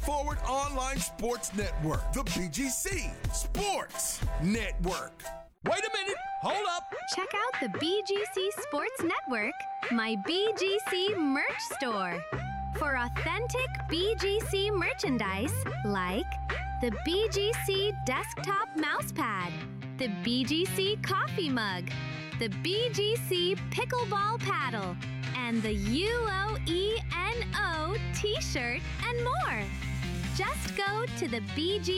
Forward Online Sports Network, the BGC Sports Network. Wait a minute, hold up. Check out the BGC Sports Network, my BGC merch store. For authentic BGC merchandise like the BGC desktop mousepad, the BGC coffee mug, the BGC pickleball paddle, and the UOENO t-shirt and more. Just go to the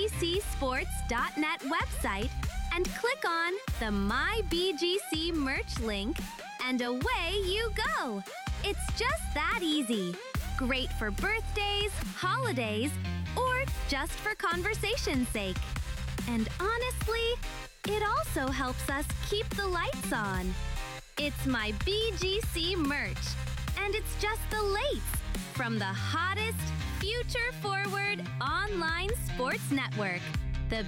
BGCsports.net website and click on the My BGC merch link, and away you go. It's just that easy. Great for birthdays, holidays, or just for conversation's sake. And honestly, it also helps us keep the lights on. It's my BGC merch, and it's just the lates from the hottest, future-forward online sports network, the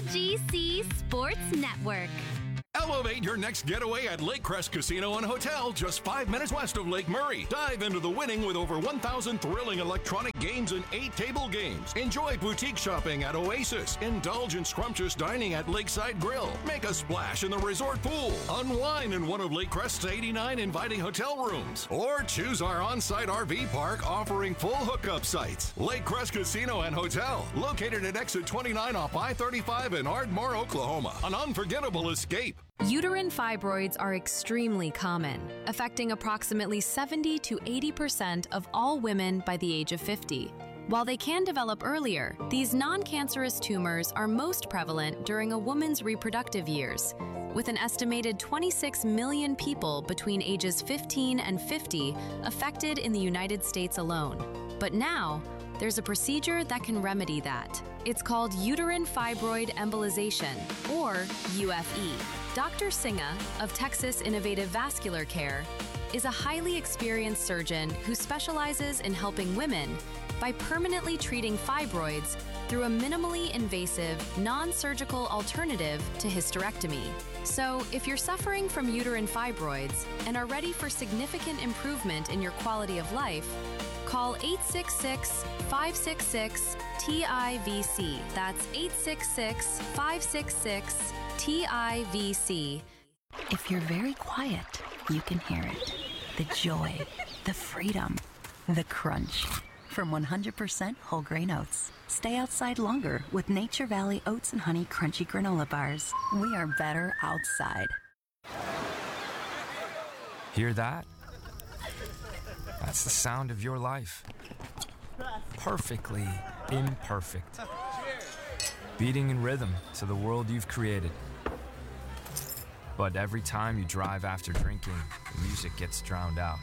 BGC Sports Network. Elevate your next getaway at Lake Crest Casino and Hotel, just 5 minutes west of Lake Murray. Dive into the winning with over 1,000 thrilling electronic games and 8 table games. Enjoy boutique shopping at Oasis. Indulge in scrumptious dining at Lakeside Grill. Make a splash in the resort pool. Unwind in one of Lake Crest's 89 inviting hotel rooms. Or choose our on-site RV park offering full hookup sites. Lake Crest Casino and Hotel, located at exit 29 off I-35 in Ardmore, Oklahoma. An unforgettable escape. Uterine fibroids are extremely common, affecting approximately 70 to 80% of all women by the age of 50. While they can develop earlier, these non-cancerous tumors are most prevalent during a woman's reproductive years, with an estimated 26 million people between ages 15 and 50 affected in the United States alone. But now, there's a procedure that can remedy that. It's called uterine fibroid embolization, or UFE. Dr. Singa of Texas Innovative Vascular Care is a highly experienced surgeon who specializes in helping women by permanently treating fibroids through a minimally invasive, non-surgical alternative to hysterectomy. So, if you're suffering from uterine fibroids and are ready for significant improvement in your quality of life, call 866-566-TIVC. That's 866-566-TIVC. If you're very quiet, you can hear it. The joy, the freedom, the crunch. From 100% whole grain oats. Stay outside longer with Nature Valley Oats and Honey Crunchy Granola Bars. We are better outside. Hear that? That's the sound of your life. Perfectly imperfect. Beating in rhythm to the world you've created. But every time you drive after drinking, the music gets drowned out.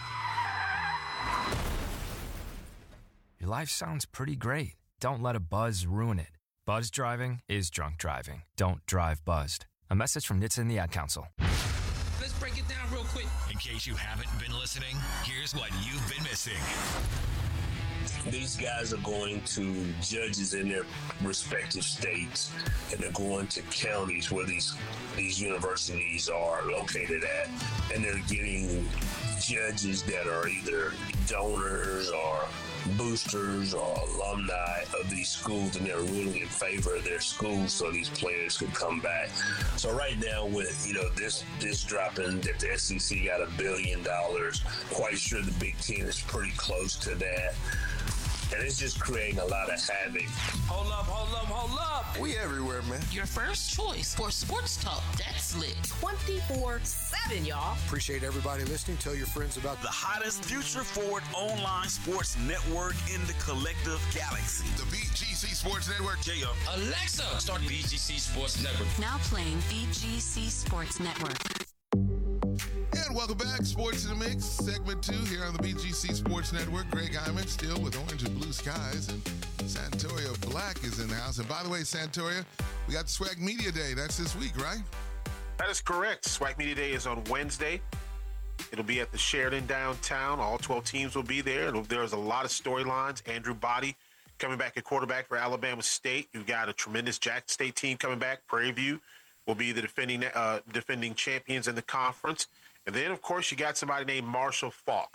Your life sounds pretty great. Don't let a buzz ruin it. Buzz driving is drunk driving. Don't drive buzzed. A message from NHTSA and the Ad Council. Let's break it down real quick. In case you haven't been listening, here's what you've been missing. These guys are going to judges in their respective states, and they're going to counties where these universities are located at, and they're getting judges that are either donors or boosters or alumni of these schools, and they're ruling in favor of their schools so these players could come back. So right now with, this dropping that the SEC got $1 billion, quite sure the Big Ten is pretty close to that. And it's just creating a lot of havoc. Hold up. We everywhere, man. Your first choice for sports talk. That's lit. 24/7, y'all. Appreciate everybody listening. Tell your friends about the hottest future-forward online sports network in the collective galaxy. The BGC Sports Network. Yeah. Alexa, start BGC Sports Network. Now playing BGC Sports Network. And welcome back, Sports in the Mix, segment 2 here on the BGC Sports Network. Greg Hyman still with Orange and Blue Skies, and Santoria Black is in the house. And by the way, Santoria, we got Swag Media Day. That's this week, right? That is correct. Swag Media Day is on Wednesday. It'll be at the Sheridan downtown. All 12 teams will be there. There's a lot of storylines. Andrew Body coming back at quarterback for Alabama State. You've got a tremendous Jackson State team coming back. Prairie View will be the defending champions in the conference. And then, of course, you got somebody named Marshall Faulk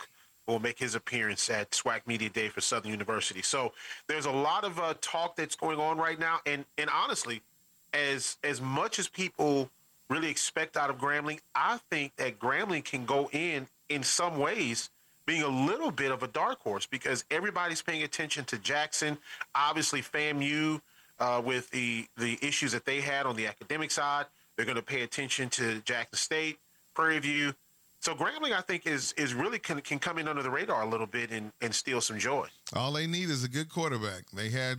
will make his appearance at SWAC Media Day for Southern University. So there's a lot of talk that's going on right now. And honestly, as much as people really expect out of Grambling, I think that Grambling can go in some ways being a little bit of a dark horse because everybody's paying attention to Jackson. Obviously, FAMU, with the issues that they had on the academic side, they're going to pay attention to Jackson State, Prairie View. So Grambling, I think, is really can come in under the radar a little bit and steal some joy. All they need is a good quarterback. They had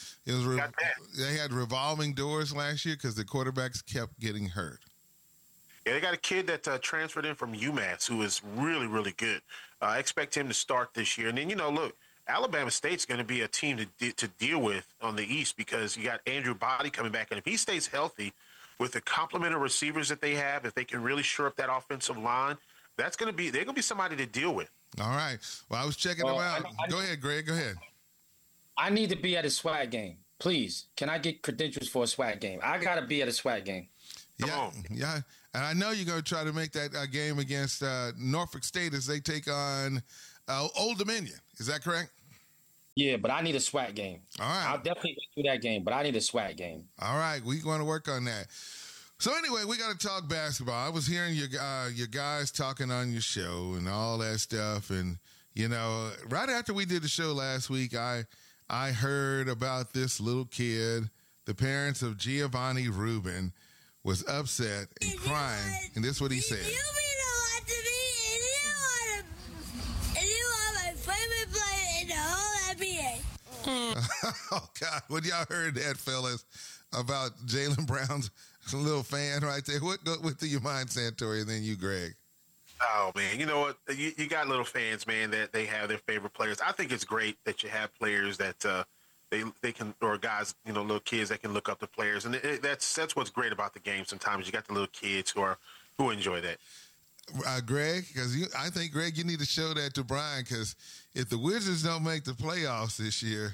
they had revolving doors last year because the quarterbacks kept getting hurt. Yeah, they got a kid that transferred in from UMass who is really, really good. I expect him to start this year. And then, look, Alabama State's going to be a team to deal with on the East because you got Andrew Body coming back. And if he stays healthy with the complement of receivers that they have, if they can really shore up that offensive line, they're going to be somebody to deal with. All right. Well, I was checking them out. Go ahead, Greg. Go ahead. I need to be at a SWAC game. Please, can I get credentials for a SWAC game? I got to be at a SWAC game. Yeah. And I know you're going to try to make that game against Norfolk State as they take on Old Dominion. Is that correct? Yeah, but I need a SWAC game. All right. I'll definitely do that game, but I need a SWAC game. All right. We're going to work on that. So anyway, we got to talk basketball. I was hearing your guys talking on your show and all that stuff. And, right after we did the show last week, I heard about this little kid, the parents of Giovanni Rubin, was upset and crying. And this is what he said. You mean a lot to me, and you are my favorite player in the whole NBA. Oh, God. When y'all heard that, fellas, about Jaylen Brown's little fan right there, what through your mind, Santori, and then you, Greg? Oh, man. You know what? You got little fans, man, that they have their favorite players. I think it's great that you have players that they can, or guys, little kids that can look up to players. And that's what's great about the game sometimes. You got the little kids who enjoy that. Greg, because I think, Greg, you need to show that to Brian because if the Wizards don't make the playoffs this year.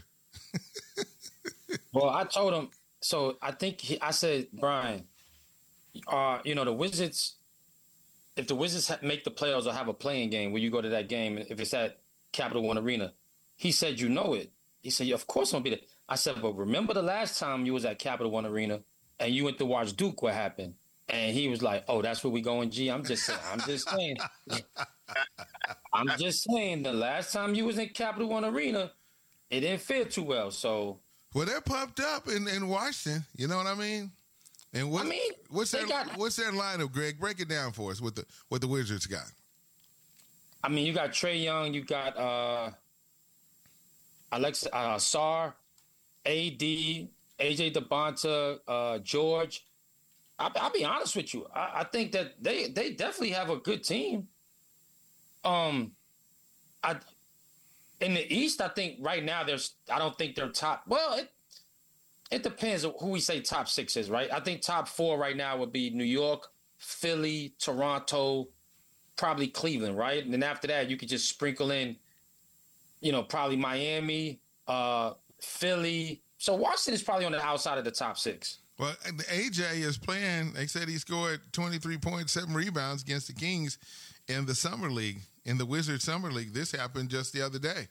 Well, I told him. So I think I said, Brian, the Wizards, if the Wizards make the playoffs or have a playing game, will you go to that game if it's at Capital One Arena? He said, it. He said, of course I'm going to be there. I said, but remember the last time you was at Capital One Arena and you went to watch Duke, what happened? And he was like, oh, that's where we going, G? I'm just saying. I'm just saying the last time you was in Capital One Arena, it didn't feel too well, so. Well, they're pumped up in Washington. You know what I mean? And what's their lineup, Greg? Break it down for us. What the Wizards got? I mean, you got Trae Young, you got Alex Sarr, AD, AJ DeBonta, George. I'll be honest with you. I think that they definitely have a good team. In the East, I think right now I don't think they're top. Well, it depends on who we say top 6 is, right? I think top 4 right now would be New York, Philly, Toronto, probably Cleveland, right? And then after that, you could just sprinkle in, probably Miami, Philly. So Washington is probably on the outside of the top 6. Well, AJ is playing. They said he scored 23 points, 7 rebounds against the Kings in the Summer League, in the Wizards Summer League. This happened just the other day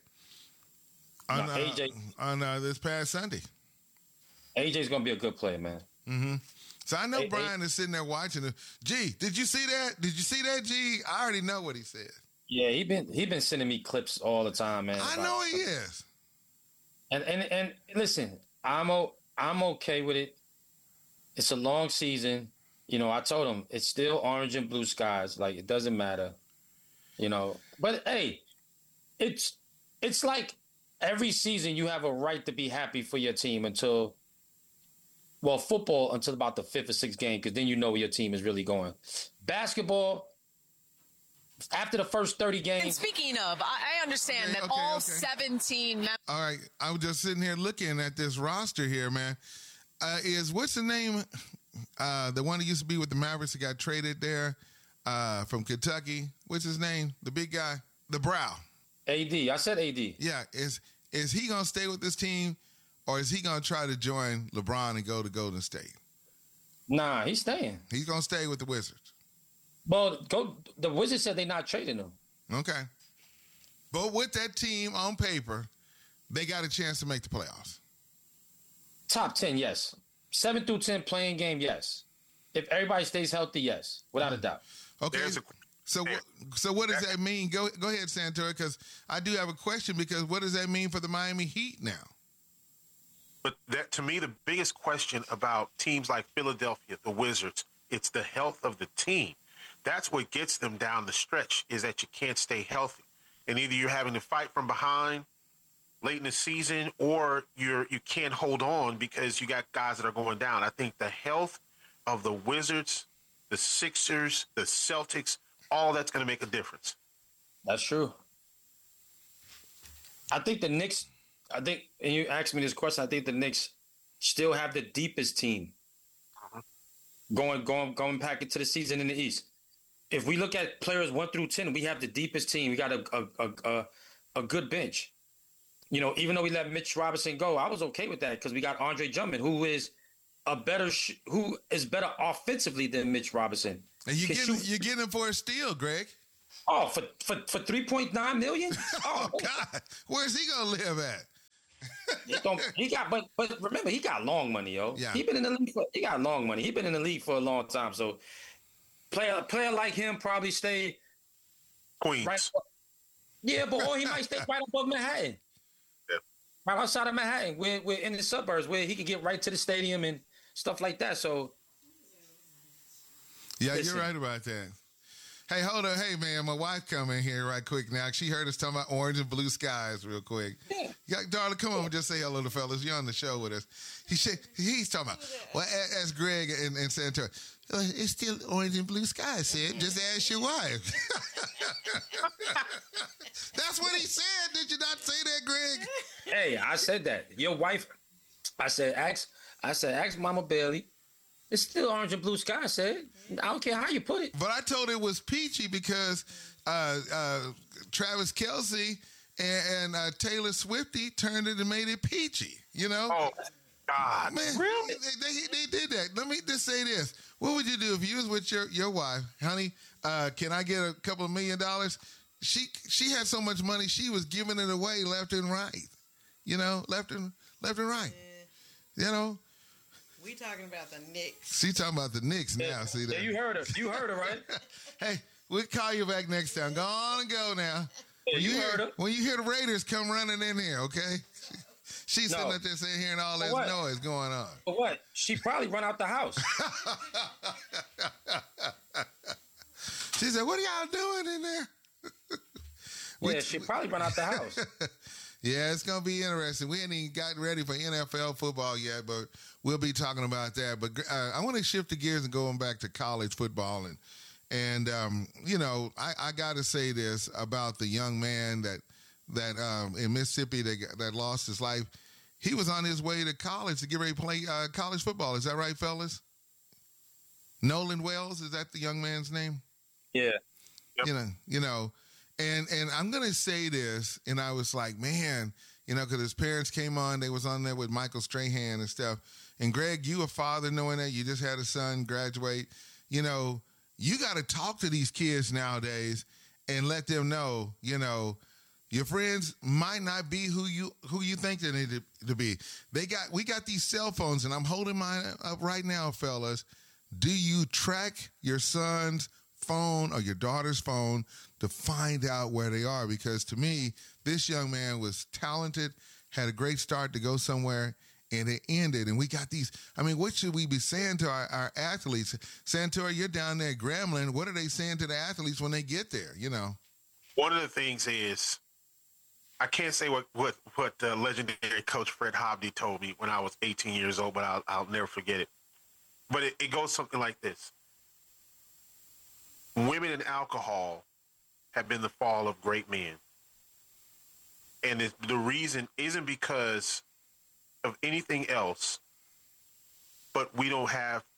on this past Sunday. AJ's going to be a good player, man. Mm-hmm. So I know Brian is sitting there watching it. G, did you see that? Did you see that, G? I already know what he said. Yeah, he been sending me clips all the time, man. I know he is. And listen, I'm okay with it. It's a long season. I told him it's still orange and blue skies. Like, it doesn't matter. But hey, it's like every season you have a right to be happy for your team until football until about the 5th or 6th game, because then you know where your team is really going. Basketball, after the first 30 games. And speaking of, I understand that all 17 All right, I was just sitting here looking at this roster here, man. What's the name? The one that used to be with the Mavericks that got traded there from Kentucky. What's his name? The big guy, the Brow. AD. I said AD. Yeah. Is he gonna stay with this team, or is he gonna try to join LeBron and go to Golden State? Nah, he's staying. He's gonna stay with the Wizards. Well, the Wizards said they're not trading him. Okay. But with that team on paper, they got a chance to make the playoffs. Top 10, yes. 7 through 10 playing game, yes. If everybody stays healthy, yes, without a doubt. Okay. So what does that mean? Go ahead, Santori, because I do have a question, because what does that mean for the Miami Heat now? But that, to me, the biggest question about teams like Philadelphia, the Wizards, it's the health of the team. That's what gets them down the stretch, is that you can't stay healthy. And either you're having to fight from behind late in the season, or you can't hold on because you got guys that are going down. I think the health of the Wizards, the Sixers, the Celtics, all that's going to make a difference. That's true. I think the Knicks, and you asked me this question, I think the Knicks still have the deepest team going back into the season in the East. If we look at players 1 through 10, we have the deepest team. We got a good bench. You know, even though we let Mitch Robinson go, I was okay with that because we got Andre Drummond, who is who is better offensively than Mitch Robinson. And you're getting him for a steal, Greg. Oh, for $3.9 million? Oh God, where's he gonna live at? But remember, he got long money, yo. Yeah. He got long money. He been in the league for a long time. So player like him probably stay Queens. Right, or he might stay right above Manhattan. Yeah. Right outside of Manhattan. We're in the suburbs where he can get right to the stadium and stuff like that. So yeah, you're right about that. Hey, hold on. Hey, man, my wife come in here right quick now. She heard us talking about orange and blue skies real quick. Yeah. Darling, come on and just say hello to fellas. You're on the show with us. He's talking about, well, ask Greg and Santori. It's still orange and blue skies, Sid. Just ask your wife. That's what he said. Did you not say that, Greg? Hey, I said that. Your wife, I said, ask Mama Bailey. It's still orange and blue sky, I said. I don't care how you put it. But I told it was peachy because Travis Kelce and Taylor Swiftie turned it and made it peachy, you know? Oh, God. Man, really? They did that. Let me just say this. What would you do if you was with your wife? Honey, can I get a couple of $1 million? She had so much money, she was giving it away left and right. You know, left and right. You know? We talking about the Knicks. She talking about the Knicks now. See that? Yeah, you heard her. You heard her, right? Hey, we'll call you back next time. Go on and go now. Yeah, you heard her. When you hear the Raiders, come running in here, okay? She's sitting up there saying, hearing all this noise going on. For what? She probably run out the house. She said, what are y'all doing in there? Yeah, she probably run out the house. Yeah, it's going to be interesting. We ain't even gotten ready for NFL football yet, but we'll be talking about that. But I want to shift the gears and going back to college football. And you know, I got to say this about the young man that in Mississippi that lost his life. He was on his way to college to get ready to play college football. Is that right, fellas? Nolan Wells, is that the young man's name? Yeah. Yep. You know. And I'm going to say this, and I was like, man, you know, because his parents came on, they was on there with Michael Strahan and stuff. And Greg, you a father knowing that you just had a son graduate. You know, you got to talk to these kids nowadays and let them know, you know, your friends might not be who you think they need to be. We got these cell phones, and I'm holding mine up right now, fellas. Do you track your son's phone or your daughter's phone to find out where they are? Because to me, this young man was talented, had a great start to go somewhere, and it ended. And we got these, I mean, what should we be saying to our athletes? Santori, you're down there at Grambling. What are they saying to the athletes when they get there, you know? One of the things is, I can't say what legendary coach Fred Hobney told me when I was 18 years old, but I'll never forget it. But it goes something like this. Women and alcohol have been the fall of great men. And the reason isn't because of anything else, but we don't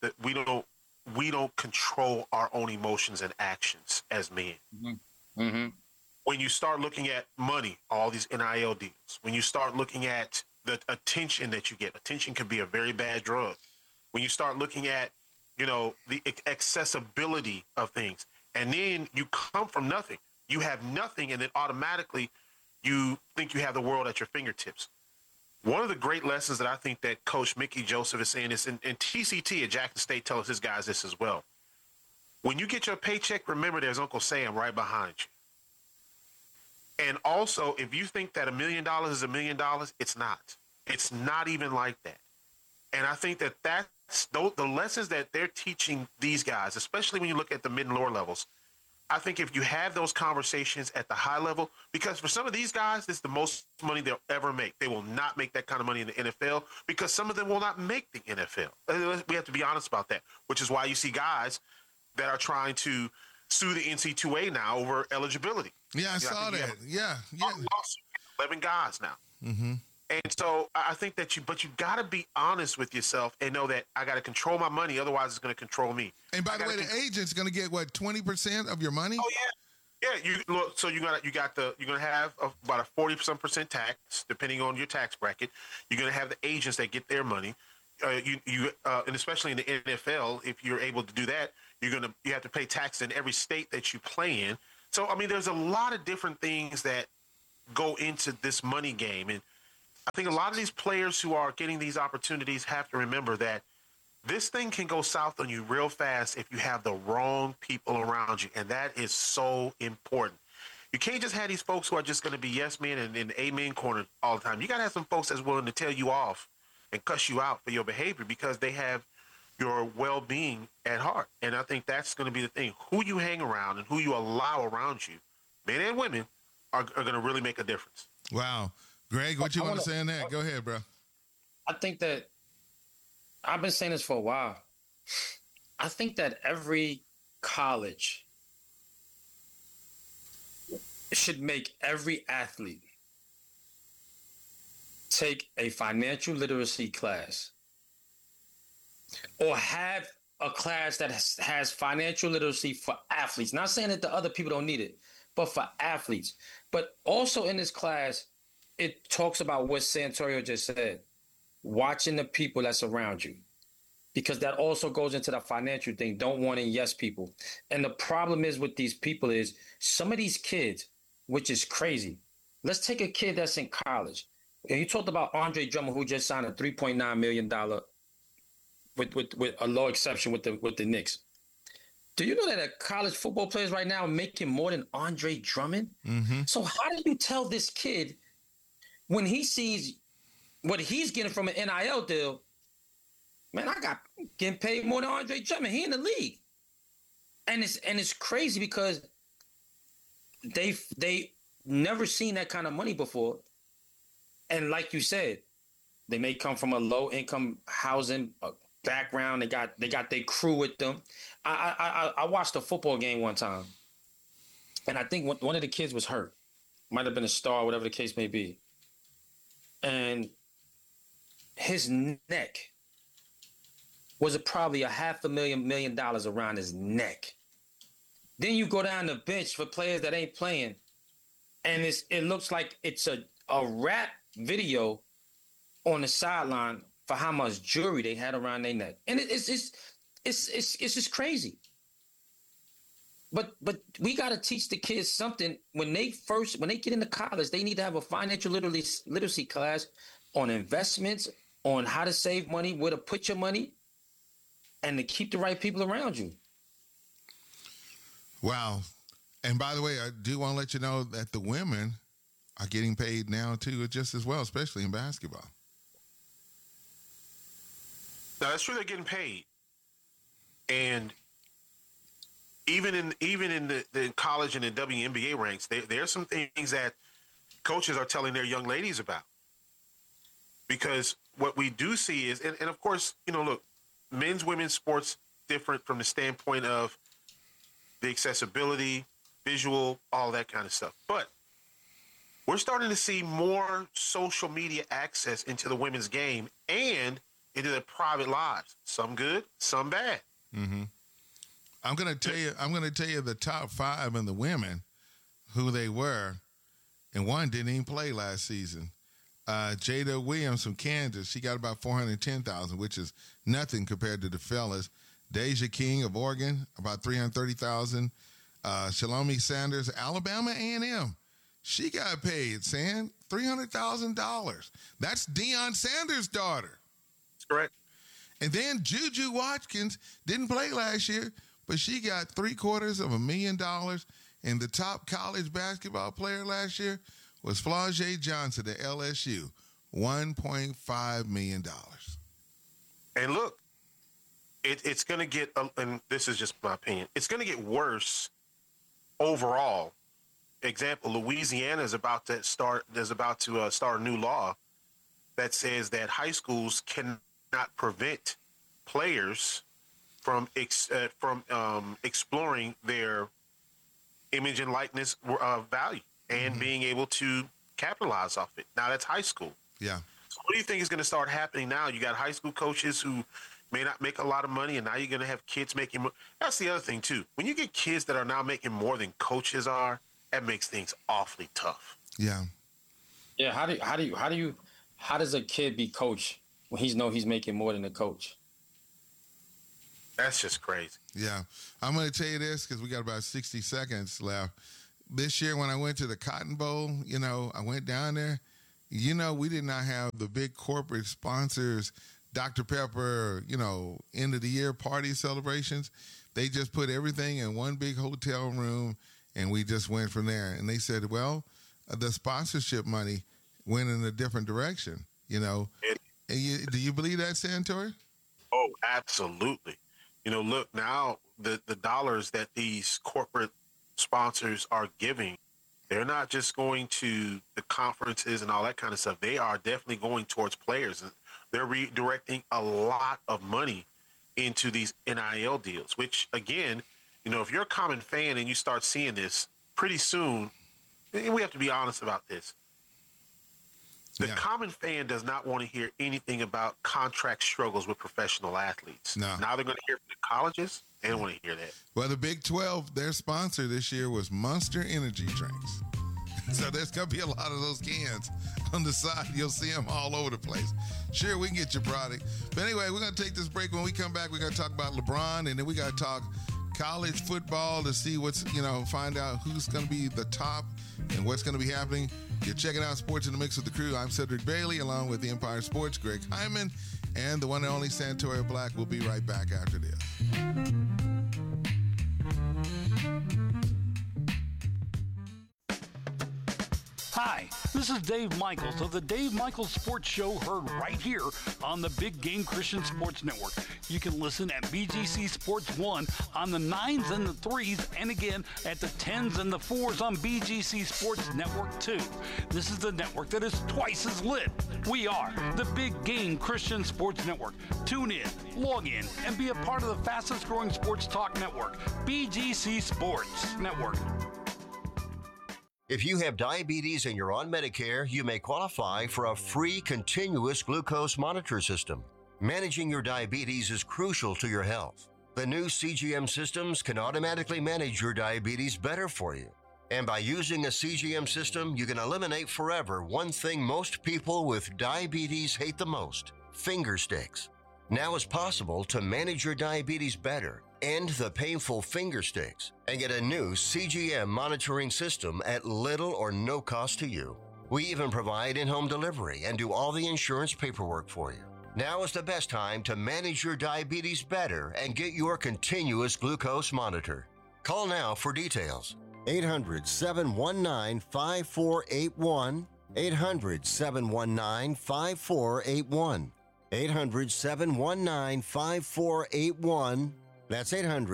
control our own emotions and actions as men. Mm-hmm. Mm-hmm. When you start looking at money, all these NIL deals, when you start looking at the attention that you get, attention can be a very bad drug. When you start looking at, you know, the accessibility of things, and then you come from nothing. You have nothing, and then automatically you think you have the world at your fingertips. One of the great lessons that I think that Coach Mickey Joseph is saying is, and TCT at Jackson State tells his guys this as well. When you get your paycheck, remember there's Uncle Sam right behind you. And also, if you think that $1 million is $1 million, it's not. It's not even like that. And I think that that's the lessons that they're teaching these guys, especially when you look at the mid and lower levels. I think if you have those conversations at the high level, because for some of these guys, this is the most money they'll ever make. They will not make that kind of money in the NFL because some of them will not make the NFL. We have to be honest about that, which is why you see guys that are trying to sue the NC2A now over eligibility. Yeah, I saw that. Yeah. 11 guys now. Mm-hmm. And so I think that you got to be honest with yourself and know that I got to control my money. Otherwise, it's going to control me. And by the way, the agent's going to get what, 20% of your money? Oh yeah. Yeah. You look. So you're going to have about a 40% tax, depending on your tax bracket. You're going to have the agents that get their money. And especially in the NFL, if you're able to do that, you have to pay tax in every state that you play in. So I mean, there's a lot of different things that go into this money game. And I think a lot of these players who are getting these opportunities have to remember that this thing can go south on you real fast if you have the wrong people around you. And that is so important. You can't just have these folks who are just going to be yes men and in the amen corner all the time. You got to have some folks that's willing to tell you off and cuss you out for your behavior because they have your well-being at heart. And I think that's going to be the thing. Who you hang around and who you allow around you, men and women, are going to really make a difference. Wow. Greg, what you want to say on that? Go ahead, bro. I think that I've been saying this for a while. I think that every college should make every athlete take a financial literacy class or have a class that has financial literacy for athletes. Not saying that the other people don't need it, but for athletes. But also in this class, it talks about what Santorio just said, watching the people that's around you, because that also goes into the financial thing, don't want in yes people. And the problem is with these people is some of these kids, which is crazy. Let's take a kid that's in college. And you talked about Andre Drummond, who just signed a $3.9 million with a low exception with the Knicks. Do you know that college football players right now are making more than Andre Drummond? Mm-hmm. So how do you tell this kid when he sees what he's getting from an NIL deal, man, I got getting paid more than Andre Drummond. He in the league. And it's crazy because they never seen that kind of money before. And like you said, they may come from a low income housing background. They got their crew with them. I watched a football game one time, and I think one of the kids was hurt. Might have been a star, whatever the case may be. And his neck was probably $500,000 around his neck. Then you go down the bench for players that ain't playing, and it looks like it's a rap video on the sideline for how much jewelry they had around their neck, and it's just crazy. But we got to teach the kids something when they get into college. They need to have a financial literacy class on investments, on how to save money, where to put your money, and to keep the right people around you. Wow. And by the way, I do want to let you know that the women are getting paid now too, just as well, especially in basketball. Now, that's true, they're getting paid. And even in the college and the WNBA ranks, there's some things that coaches are telling their young ladies about. Because what we do see is, and of course, look, men's, women's sports different from the standpoint of the accessibility, visual, all that kind of stuff. But we're starting to see more social media access into the women's game and into their private lives. Some good, some bad. Mm-hmm. I'm going to tell you the top 5 in the women, who they were, and one didn't even play last season. Jada Williams from Kansas, she got about $410,000, which is nothing compared to the fellas. Deja King of Oregon, about $330,000. Shalomi Sanders, Alabama A&M. She got paid, Sam, $300,000. That's Deion Sanders' daughter. That's correct. And then Juju Watkins didn't play last year, but she got $750,000. And the top college basketball player last year was Flau'jae Johnson at LSU, $1.5 million. And look, it's going to get, and this is just my opinion, it's going to get worse overall. Example, Louisiana is about to start a new law that says that high schools cannot prevent players from exploring their image and likeness value and being able to capitalize off it. Now, that's high school. Yeah. So what do you think is going to start happening now? You got high school coaches who may not make a lot of money, and now you're going to have kids making more. That's the other thing, too. When you get kids that are now making more than coaches are, that makes things awfully tough. Yeah. Yeah. How does a kid be coach when he's making more than a coach? That's just crazy. Yeah. I'm going to tell you this because we got about 60 seconds left. This year when I went to the Cotton Bowl, I went down there. We did not have the big corporate sponsors, Dr. Pepper, end of the year party celebrations. They just put everything in one big hotel room, and we just went from there. And they said, well, the sponsorship money went in a different direction, And do you believe that, Santori? Oh, absolutely. Look, now the dollars that these corporate sponsors are giving, they're not just going to the conferences and all that kind of stuff. They are definitely going towards players. And they're redirecting a lot of money into these NIL deals, which, again, if you're a common fan and you start seeing this pretty soon, and we have to be honest about this. The common fan does not want to hear anything about contract struggles with professional athletes. No. Now they're going to hear from the colleges. They don't want to hear that. Well, the Big 12, their sponsor this year was Monster Energy Drinks. So there's going to be a lot of those cans on the side. You'll see them all over the place. Sure, we can get your product. But anyway, we're going to take this break. When we come back, we're going to talk about LeBron, and then we got to talk college football to see what's, find out who's going to be the top and what's going to be happening. You're checking out Sports in the Mix with the crew. I'm Cedric Bailey, along with the Empire Sports, Greg Hyman, and the one and only Santoria Black. We'll be right back after this. Hi, this is Dave Michaels of the Dave Michaels Sports Show, heard right here on the Big Game Christian Sports Network. You can listen at BGC Sports 1 on the 9s and the 3s, and again at the 10s and the 4s on BGC Sports Network 2. This is the network that is twice as lit. We are the Big Game Christian Sports Network. Tune in, log in, and be a part of the fastest growing sports talk network, BGC Sports Network. If you have diabetes and you're on Medicare, you may qualify for a free continuous glucose monitor system. Managing your diabetes is crucial to your health. The new CGM systems can automatically manage your diabetes better for you. And by using a CGM system, you can eliminate forever one thing most people with diabetes hate the most: finger sticks. Now it's possible to manage your diabetes better, end the painful finger sticks, and get a new CGM monitoring system at little or no cost to you. We even provide in-home delivery and do all the insurance paperwork for you. Now is the best time to manage your diabetes better and get your continuous glucose monitor. Call now for details. 800-719-5481. 800-719-5481. 800-719-5481. That's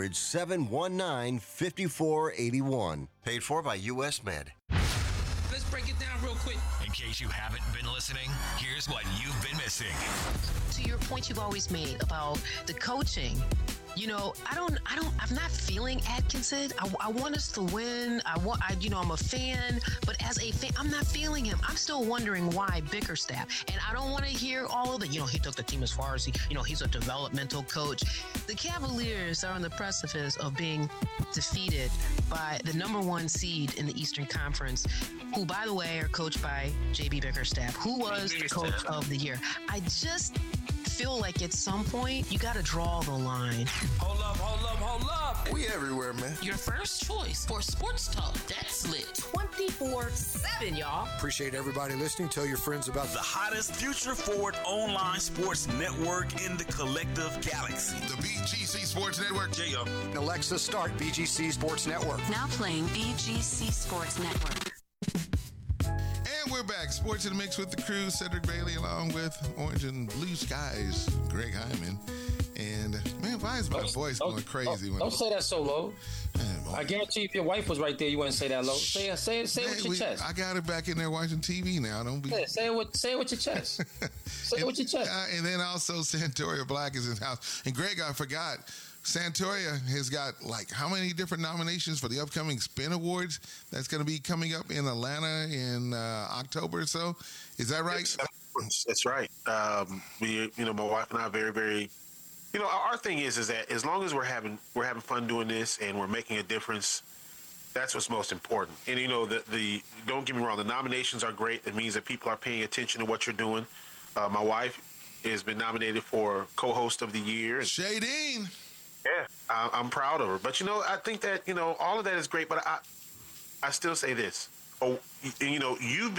800-719-5481. Paid for by U.S. Med. Let's break it down real quick. In case you haven't been listening, here's what you've been missing. To your point you've always made about the coaching, I'm not feeling Atkinson. I want us to win. I'm a fan, but as a fan, I'm not feeling him. I'm still wondering why Bickerstaff. And I don't want to hear all of it. He took the team as far as he's a developmental coach. The Cavaliers are on the precipice of being defeated by the number 1 seed in the Eastern Conference, who, by the way, are coached by J.B. Bickerstaff, who was the coach of the year. I just feel like at some point you got to draw the line. Hold up. We everywhere, man. Your first choice for sports talk that's lit 24/7, y'all. Appreciate everybody listening. Tell your friends about the hottest future forward online sports network in the collective galaxy. The BGC Sports Network. J.O. Alexa, start BGC Sports Network. Now playing BGC Sports Network. And we're back. Sports in the Mix with the crew. Cedric Bailey along with Orange and Blue Skies, Greg Hyman. And, man, why is my voice going crazy? Don't say that so low. Man, I guarantee if your wife was right there, you wouldn't say that low. Say it with your chest. I got her back in there watching TV now. Don't be. Yeah, say it with your chest. Say it with your chest. And then also Santoria Black is in the house. And Greg, I forgot, Santoria has got like how many different nominations for the upcoming Spin Awards that's going to be coming up in Atlanta in October or so. Is that right? That's right. We, my wife and I are very, very. Our thing is that as long as we're having fun doing this and we're making a difference, that's what's most important. And the don't get me wrong, the nominations are great. It means that people are paying attention to what you're doing. My wife has been nominated for co-host of the year. Shadeen. Yeah, I'm proud of her. But I think that all of that is great. But I still say this. You're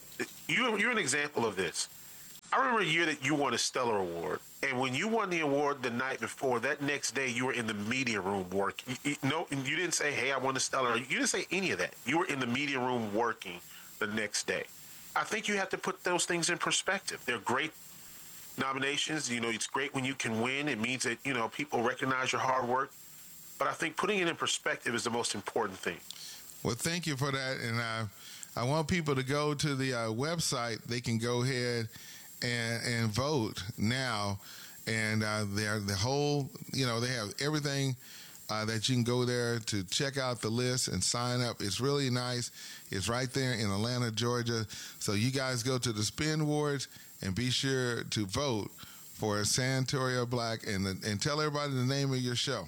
an example of this. I remember a year that you won a Stellar Award, and when you won the award the night before, that next day you were in the media room working. You didn't say, "Hey, I won a Stellar." You didn't say any of that. You were in the media room working the next day. I think you have to put those things in perspective. They're great nominations. It's great when you can win. It means that people recognize your hard work. But I think putting it in perspective is the most important thing. Well, thank you for that, and I want people to go to the website. They can go ahead and vote now, and they're the whole, they have everything that you can go there to check out the list and sign up. It's really nice. It's right there in Atlanta, Georgia. So you guys go to the Spin Awards and be sure to vote for Santoria Black and tell everybody the name of your show.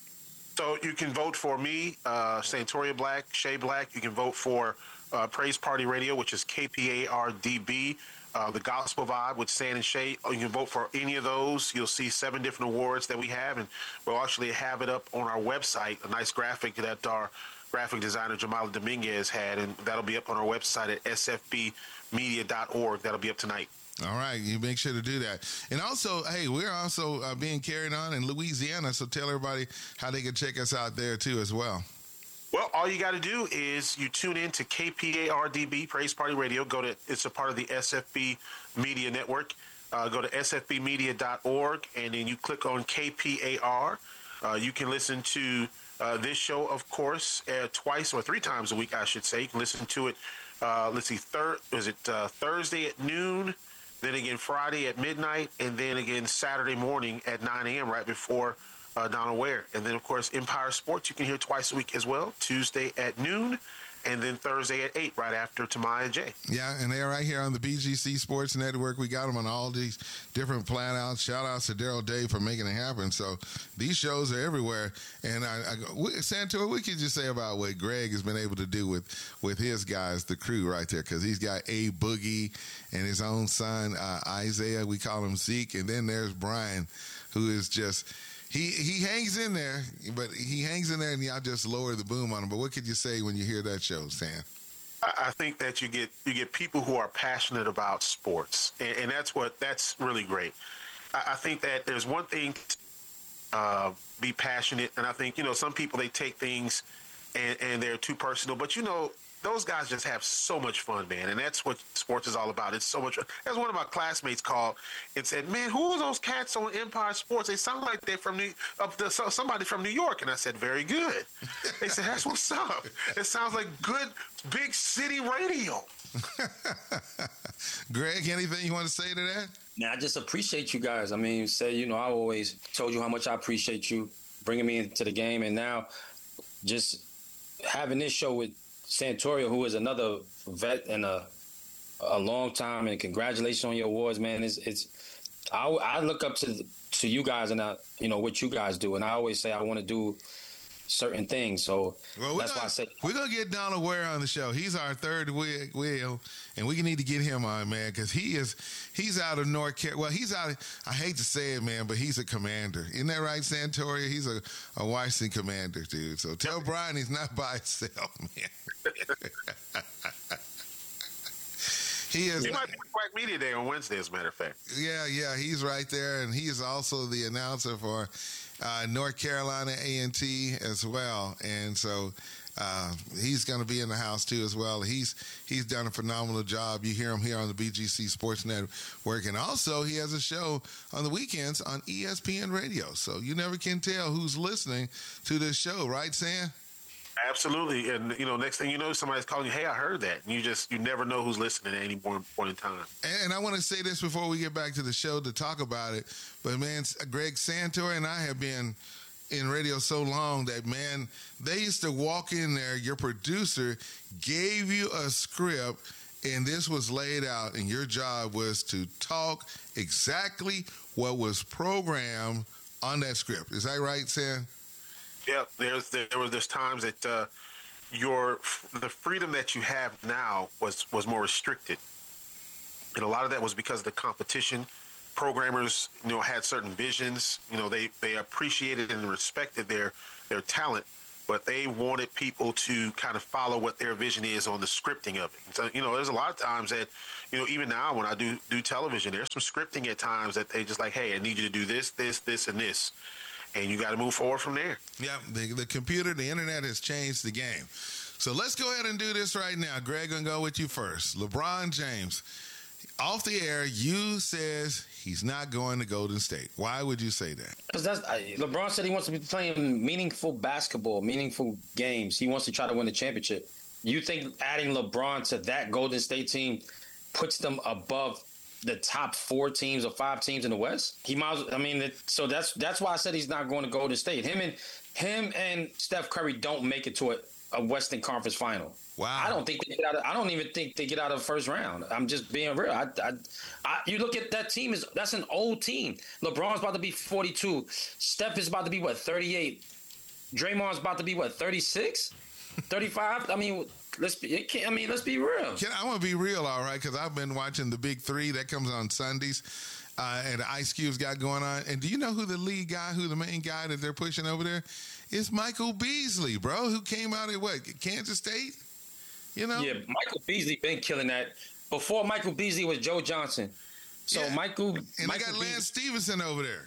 So you can vote for me, Santoria Black, Shay Black. You can vote for Praise Party Radio, which is KPARDB. The Gospel Vibe with San and Shay. You can vote for any of those. You'll see 7 different awards that we have, and we'll actually have it up on our website, a nice graphic that our graphic designer Jamila Dominguez had, and that'll be up on our website at sfbmedia.org. That'll be up tonight. All right, you make sure to do that. And also, hey, we're also being carried on in Louisiana, so tell everybody how they can check us out there, too, as well. Well, all you got to do is you tune in to KPARDB, Praise Party Radio. It's a part of the SFB Media Network. Go to sfbmedia.org, and then you click on KPAR. You can listen to this show, of course, twice or 3 times a week, I should say. You can listen to it, Thursday at noon, then again Friday at midnight, and then again Saturday morning at 9 a.m. right before Donald Ware. And then, of course, Empire Sports you can hear twice a week as well, Tuesday at noon, and then Thursday at 8 right after Tamaya J. Yeah, and they're right here on the BGC Sports Network. We got them on all these different plan-outs. Shout-outs to Daryl Day for making it happen. So these shows are everywhere. And Santoria, what could you say about what Greg has been able to do with his guys, the crew right there? Because he's got A Boogie and his own son, Isaiah. We call him Zeke. And then there's Brian, who is just... He hangs in there, but he hangs in there, and y'all just lower the boom on him. But what could you say when you hear that show, Sam? I think that you get people who are passionate about sports, and that's really great. I think that there's one thing to be passionate, and I think some people they take things and they're too personal, but those guys just have so much fun, man, and that's what sports is all about. It's so much fun. As one of my classmates called and said, "Man, who are those cats on Empire Sports? They sound like they're from somebody from New York." And I said, "Very good." They said, "That's what's up. It sounds like good big city radio." Greg, anything you want to say to that? Man, I just appreciate you guys. I mean, I always told you how much I appreciate you bringing me into the game, and now just having this show with Santoria, who is another vet and a long time, and congratulations on your awards, man. I look up to you guys and what you guys do, and I always say I want to do certain things. So that's why I said we're gonna get Donald Ware on the show. He's our third wheel, and we need to get him on, man, because he's out of North Carolina. Well, he's out. I hate to say it, man, but he's a commander. Isn't that right, Santoria? He's a Washington commander, dude. So tell Brian he's not by himself, man. He might be Black Media Day on Wednesday, as a matter of fact. Yeah, he's right there, and he is also the announcer for North Carolina A&T as well, and so he's going to be in the house too as well. He's done a phenomenal job. You hear him here on the BGC Sports Network, and also he has a show on the weekends on ESPN Radio. So you never can tell who's listening to this show, right, Sam? Absolutely, and next thing you know, somebody's calling you. Hey, I heard that. And you never know who's listening at any point in time. And I want to say this before we get back to the show to talk about it. But man, Greg Santor and I have been in radio so long that, man, they used to walk in there. Your producer gave you a script, and this was laid out, and your job was to talk exactly what was programmed on that script. Is that right, Sam? Yeah, there's times that the freedom that you have now was more restricted, and a lot of that was because of the competition. Programmers, had certain visions. They appreciated and respected their talent, but they wanted people to kind of follow what their vision is on the scripting of it. So, there's a lot of times that, even now when I do television, there's some scripting at times that they just like, hey, I need you to do this, and this. And you got to move forward from there. Yeah, the computer, the internet has changed the game. So let's go ahead and do this right now. Greg, I'm going to go with you first. LeBron James, off the air, you says he's not going to Golden State. Why would you say that? Because LeBron said he wants to be playing meaningful basketball, meaningful games. He wants to try to win the championship. You think adding LeBron to that Golden State team puts them above the top 4 teams or 5 teams in the West? So that's why I said he's not going to Golden State. Him and Steph Curry don't make it to a Western Conference final. Wow. I don't even think they get out of the first round. I'm just being real. You look at that team, that's an old team. LeBron's about to be 42. Steph is about to be 38. Draymond's about to be 36? 35? Let's be real. I want to be real, all right, because I've been watching the Big Three. That comes on Sundays, and the Ice Cube's got going on. And do you know who the main guy that they're pushing over there? It's Michael Beasley, bro, who came out at Kansas State? Yeah, Michael Beasley been killing that. Before Michael Beasley was Joe Johnson. So yeah. Michael they got Lance Stevenson over there.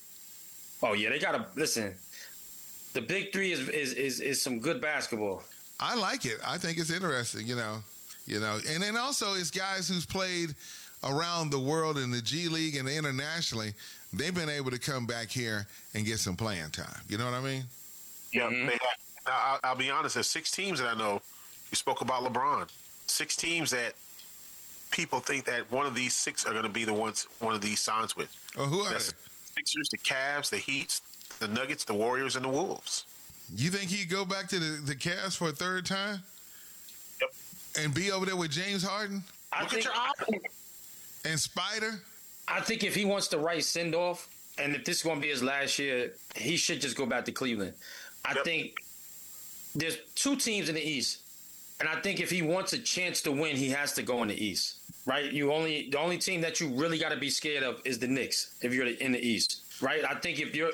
Oh yeah, they gotta listen. The Big Three is some good basketball. I like it. I think it's interesting, and then also it's guys who's played around the world in the G League and internationally. They've been able to come back here and get some playing time. You know what I mean? Yeah, they have. Now, I'll be honest. There's 6 teams that I know. You spoke about LeBron. 6 teams that people think that one of these 6 are going to be the ones one of these signs with. Oh, who are they? The Sixers, the Cavs, the Heat, the Nuggets, the Warriors, and the Wolves. You think he'd go back to the Cavs for a third time? Yep. And be over there with James Harden? Look at your option. And Spider? I think if he wants the right send-off, and if this is going to be his last year, he should just go back to Cleveland. I think there's 2 teams in the East, and I think if he wants a chance to win, he has to go in the East, right? The only team that you really got to be scared of is the Knicks if you're in the East. Right, I think if you're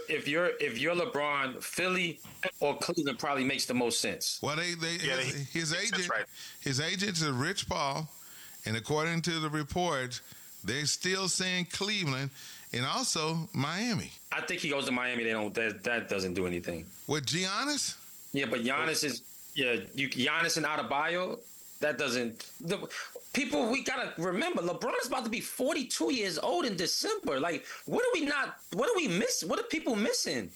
LeBron, Philly or Cleveland probably makes the most sense. Well, his agent's a Rich Paul, and according to the reports, they're still saying Cleveland and also Miami. I think he goes to Miami. That doesn't do anything. With Giannis? Yeah, but Giannis Giannis and Adebayo. That doesn't. We gotta remember, LeBron's about to be 42 years old in December. Like, what are we missing? What are people missing?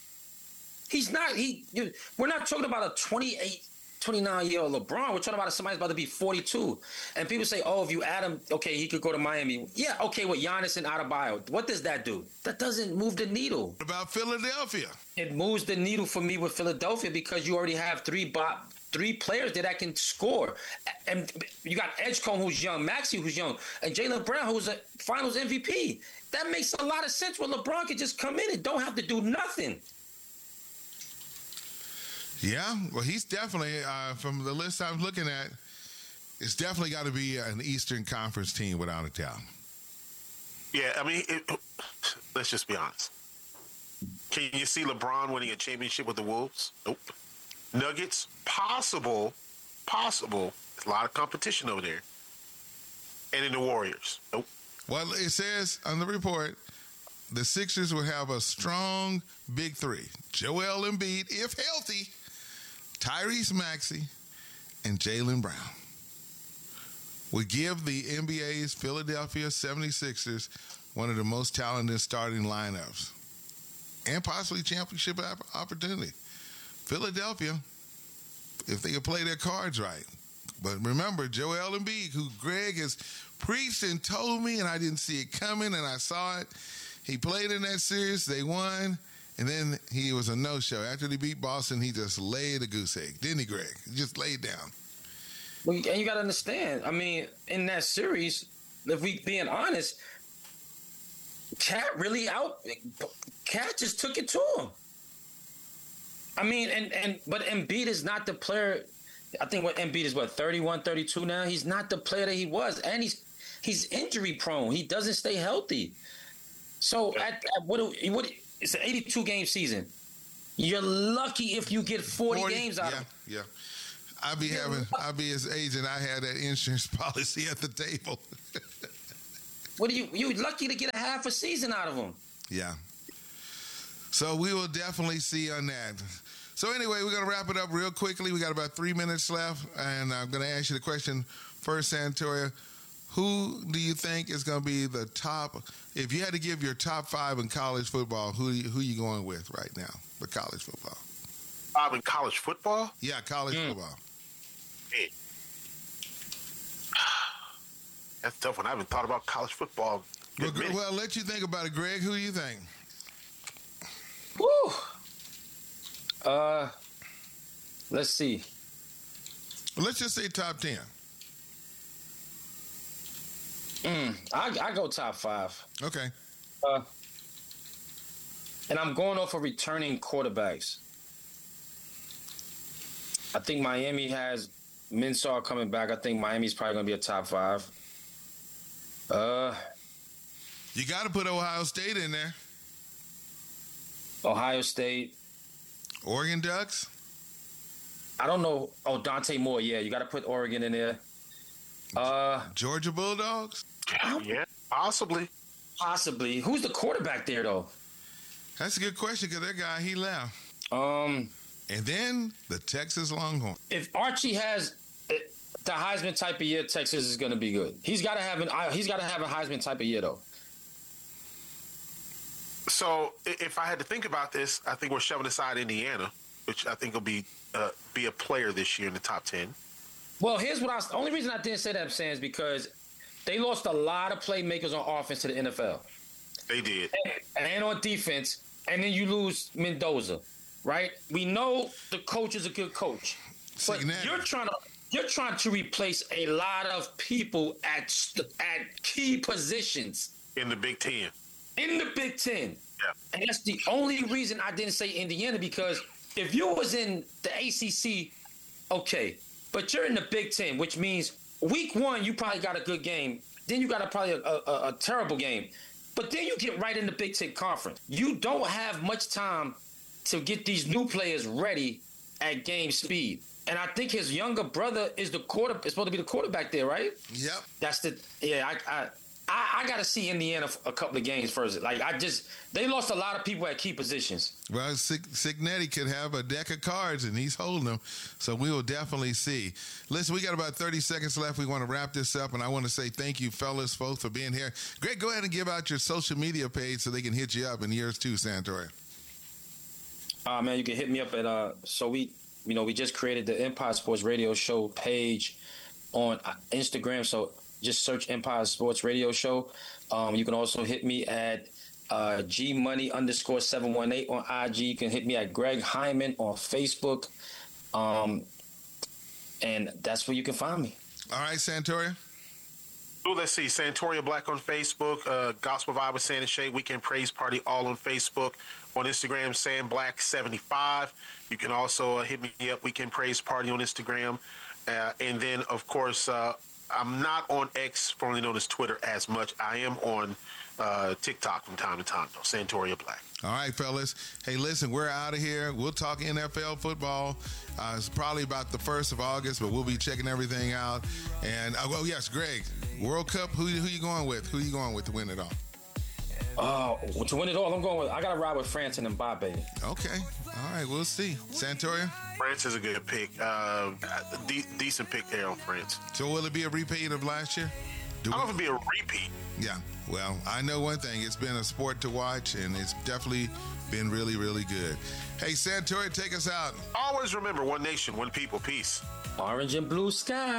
We're not talking about a 28, 29-year-old LeBron. We're talking about somebody's about to be 42. And people say, oh, if you add him, okay, he could go to Miami. Yeah, okay, with Giannis and Adebayo. What does that do? That doesn't move the needle. What about Philadelphia? It moves the needle for me with Philadelphia because you already have 3 players that can score. And you got Edgecombe, who's young, Maxey, who's young, and Jaylen Brown, who's a Finals MVP. That makes a lot of sense when LeBron can just come in and don't have to do nothing. Yeah, well, he's definitely, from the list I'm looking at, it's definitely got to be an Eastern Conference team without a doubt. Yeah, I mean, let's just be honest. Can you see LeBron winning a championship with the Wolves? Nope. Nuggets? Possible. There's a lot of competition over there. And in the Warriors? Nope. Well, it says on the report, the Sixers will have a strong big three. Joel Embiid, if healthy, Tyrese Maxey, and Jaylen Brown. Would give the NBA's Philadelphia 76ers one of the most talented starting lineups and possibly championship opportunity. Philadelphia, if they could play their cards right. But remember, Joel Embiid, who Greg has preached and told me, and I didn't see it coming, and I saw it. He played in that series. They won, and then he was a no-show. After they beat Boston, he just laid a goose egg. Didn't he, Greg? He just laid down. Well, and you got to understand, I mean, in that series, if we being honest, Cat just took it to him. I mean, but Embiid is not the player. I think Embiid is 31, 32 now. He's not the player that he was, and he's injury prone. He doesn't stay healthy. So it's an 82 game season. You're lucky if you get 40 games out of it. Yeah. I'll be his agent. I had that insurance policy at the table. What are you lucky to get a half a season out of him? Yeah. So we will definitely see on that. So anyway, we're going to wrap it up real quickly. We got about 3 minutes left, and I'm going to ask you the question first, Santoria. Who do you think is going to be the top? If you had to give your top 5 in college football, who you going with right now for college football? 5 in college football? Yeah, college football. Hey. That's tough one. I haven't thought about college football. Well, let you think about it, Greg. Who do you think? Woo. Let's see. Well, let's just say top 10. I go top 5. Okay. And I'm going off of returning quarterbacks. I think Miami has Minshew coming back. I think Miami's probably going to be a top 5. You got to put Ohio State in there. Ohio State. Oregon Ducks? I don't know. Oh, Dante Moore. Yeah, you got to put Oregon in there. Georgia Bulldogs? Yeah, possibly. Possibly. Who's the quarterback there, though? That's a good question because that guy, he left. And then the Texas Longhorns. If Archie has the Heisman type of year, Texas is going to be good. He's got to have a Heisman type of year, though. So if I had to think about this, I think we're shoving aside Indiana, which I think will be a player this year in the top 10. Well, here's what the only reason I didn't say that, I'm saying, is because they lost a lot of playmakers on offense to the NFL. They did. And on defense, and then you lose Mendoza, right? We know the coach is a good coach, but you're trying to replace a lot of people at key positions in the Big Ten. In the Big Ten. Yeah. And that's the only reason I didn't say Indiana, because if you was in the ACC, okay, but you're in the Big Ten, which means week 1 you probably got a good game. Then you got probably a terrible game. But then you get right in the Big Ten Conference. You don't have much time to get these new players ready at game speed. And I think his younger brother is supposed to be the quarterback there, right? Yep. I got to see Indiana a couple of games first. They lost a lot of people at key positions. Well, Cignetti could have a deck of cards, and he's holding them. So we will definitely see. Listen, we got about 30 seconds left. We want to wrap this up, and I want to say thank you, fellas, both, for being here. Greg, go ahead and give out your social media page so they can hit you up, and yours too, Santoria. Man, you can hit me up at we just created the Empire Sports Radio Show page on Instagram, so just search Empire Sports Radio Show. You can also hit me at GMoney_718 on IG. You can hit me at Greg Hyman on Facebook. And that's where you can find me. All right, Santoria. Oh, let's see. Santoria Black on Facebook, Gospel Vibe with Sand & Shade, Weekend Praise Party, all on Facebook. On Instagram, SandBlack75. You can also hit me up, Weekend Praise Party on Instagram. And then, of course, I'm not on X, formerly known as Twitter, as much. I am on TikTok from time to time, though. Santoria Black. All right, fellas. Hey, listen, we're out of here. We'll talk NFL football. It's probably about the 1st of August, but we'll be checking everything out. And, yes, Greg, World Cup, who you going with? Who you going with to win it all? To win it all, I got to ride with France and Mbappe. Okay. All right, we'll see. Santoria? France is a good pick. Decent pick there on France. So will it be a repeat of last year? I don't know if it'll be a repeat. Yeah. Well, I know one thing. It's been a sport to watch, and it's definitely been really, really good. Hey, Santoria, take us out. Always remember, one nation, one people, peace. Orange and blue sky.